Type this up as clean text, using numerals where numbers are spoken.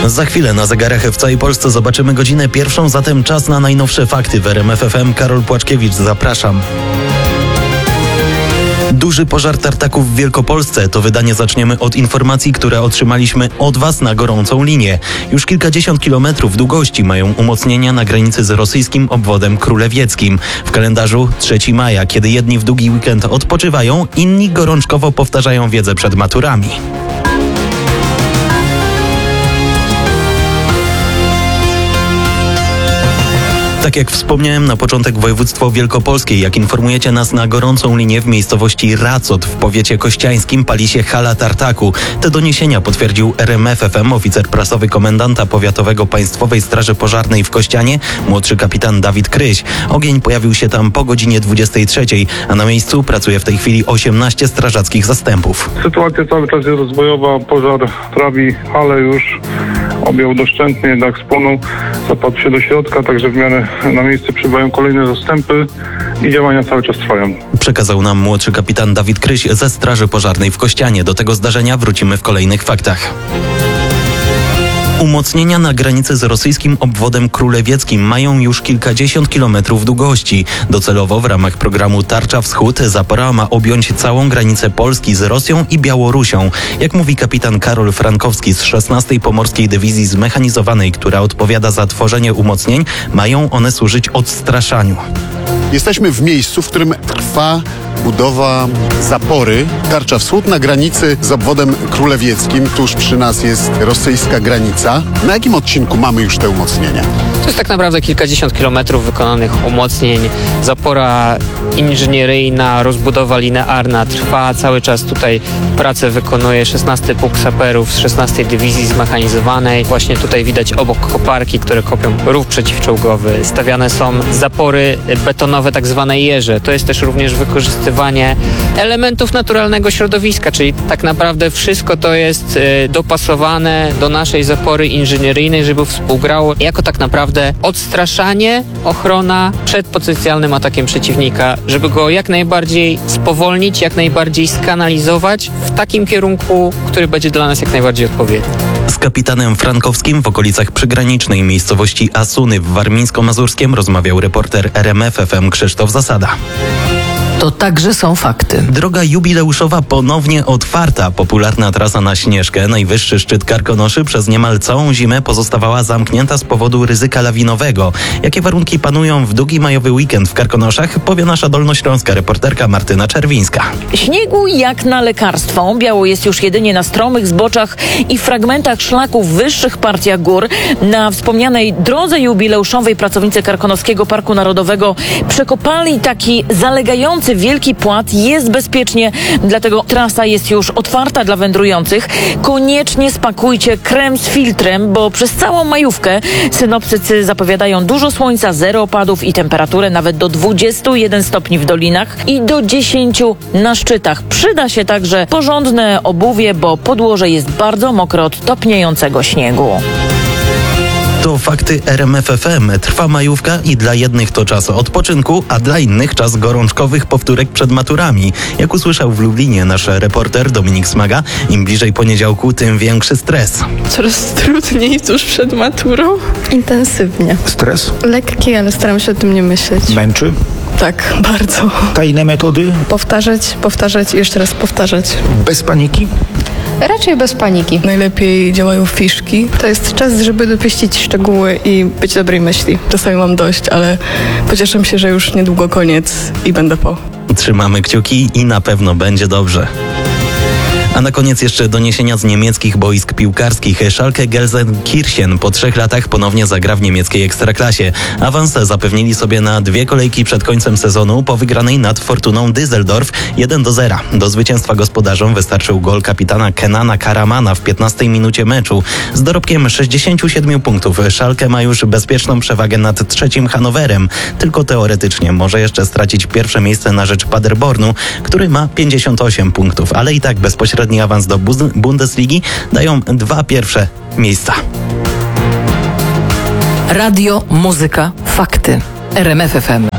Za chwilę na zegarach w całej Polsce zobaczymy godzinę pierwszą, zatem czas na najnowsze fakty w RMF FM. Karol Płaczkiewicz, zapraszam. Duży pożar tartaków w Wielkopolsce. To wydanie zaczniemy od informacji, które otrzymaliśmy od Was na gorącą linię. Już kilkadziesiąt kilometrów długości mają umocnienia na granicy z rosyjskim obwodem królewieckim. W kalendarzu 3 maja, kiedy jedni w długi weekend odpoczywają, inni gorączkowo powtarzają wiedzę przed maturami. Tak jak wspomniałem na początek, województwo wielkopolskie, jak informujecie nas na gorącą linię, w miejscowości Racot w powiecie kościańskim pali się hala tartaku. Te doniesienia potwierdził RMF FM oficer prasowy komendanta powiatowego Państwowej Straży Pożarnej w Kościanie, młodszy kapitan Dawid Kryś. Ogień pojawił się tam po godzinie 23, a na miejscu pracuje w tej chwili 18 strażackich zastępów. Sytuacja cały czas jest rozwojowa, pożar trawi halę już, objął doszczętnie, dach spłonął, zapadł się do środka, także w miarę na miejsce przybywają kolejne zastępy i działania cały czas trwają. Przekazał nam młodszy kapitan Dawid Kryś ze Straży Pożarnej w Kościanie. Do tego zdarzenia wrócimy w kolejnych faktach. Umocnienia na granicy z rosyjskim obwodem królewieckim mają już kilkadziesiąt kilometrów długości. Docelowo w ramach programu Tarcza Wschód zapora ma objąć całą granicę Polski z Rosją i Białorusią. Jak mówi kapitan Karol Frankowski z 16. Pomorskiej Dywizji Zmechanizowanej, która odpowiada za tworzenie umocnień, mają one służyć odstraszaniu. Jesteśmy w miejscu, w którym trwa budowa zapory Tarcza Wschód na granicy z obwodem królewieckim. Tuż przy nas jest rosyjska granica. Na jakim odcinku mamy już te umocnienia? To jest tak naprawdę kilkadziesiąt kilometrów wykonanych umocnień. Zapora inżynieryjna, rozbudowa linearna trwa. Cały czas tutaj pracę wykonuje 16 Pułk Saperów z 16 Dywizji Zmechanizowanej. Właśnie tutaj widać obok koparki, które kopią rów przeciwczołgowy. Stawiane są zapory betonowe, tak zwane jeże. To jest też również wykorzystywanie elementów naturalnego środowiska, czyli tak naprawdę wszystko to jest dopasowane do naszej zapory inżynieryjnej, żeby współgrało jako tak naprawdę odstraszanie, ochrona przed potencjalnym atakiem przeciwnika, żeby go jak najbardziej spowolnić, jak najbardziej skanalizować w takim kierunku, który będzie dla nas jak najbardziej odpowiedni. Z kapitanem Frankowskim w okolicach przygranicznej miejscowości Asuny w Warmińsko-Mazurskiem rozmawiał reporter RMF FM Krzysztof Zasada. To także są fakty. Droga jubileuszowa ponownie otwarta. Popularna trasa na Śnieżkę, najwyższy szczyt Karkonoszy, przez niemal całą zimę pozostawała zamknięta z powodu ryzyka lawinowego. Jakie warunki panują w długi majowy weekend w Karkonoszach, powie nasza dolnośląska reporterka Martyna Czerwińska. Śniegu jak na lekarstwo. Biało jest już jedynie na stromych zboczach i fragmentach szlaków w wyższych partiach gór. Na wspomnianej drodze jubileuszowej pracownicy Karkonoskiego Parku Narodowego przekopali taki zalegający wielki płat. Jest bezpiecznie, dlatego trasa jest już otwarta dla wędrujących. Koniecznie spakujcie krem z filtrem, bo przez całą majówkę synoptycy zapowiadają dużo słońca, zero opadów i temperaturę nawet do 21 stopni w dolinach i do 10 na szczytach. Przyda się także porządne obuwie, bo podłoże jest bardzo mokre od topniejącego śniegu. To fakty RMF FM. Trwa majówka i dla jednych to czas odpoczynku, a dla innych czas gorączkowych powtórek przed maturami. Jak usłyszał w Lublinie nasz reporter Dominik Smaga, im bliżej poniedziałku, tym większy stres. Coraz trudniej tuż przed maturą. Intensywnie. Stres? Lekki, ale staram się o tym nie myśleć. Męczy? Tak, bardzo. Tajne metody? Powtarzać i jeszcze raz powtarzać. Bez paniki? Raczej bez paniki. Najlepiej działają fiszki. To jest czas, żeby dopieścić szczegóły i być dobrej myśli. Czasami mam dość, ale pocieszam się, że już niedługo koniec i będę po. Trzymamy kciuki i na pewno będzie dobrze. A na koniec jeszcze doniesienia z niemieckich boisk piłkarskich. Schalke Gelsenkirchen po 3 latach ponownie zagra w niemieckiej Ekstraklasie. Awans zapewnili sobie na 2 kolejki przed końcem sezonu po wygranej nad Fortuną Düsseldorf 1-0. Do zwycięstwa gospodarzom wystarczył gol kapitana Kenana Karamana w 15 minucie meczu. Z dorobkiem 67 punktów Schalke ma już bezpieczną przewagę nad trzecim Hannoverem. Tylko teoretycznie może jeszcze stracić pierwsze miejsce na rzecz Paderbornu, który ma 58 punktów, ale i tak bezpośredni awans do Bundesligi dają 2 pierwsze miejsca. Radio, muzyka, fakty. RMF FM.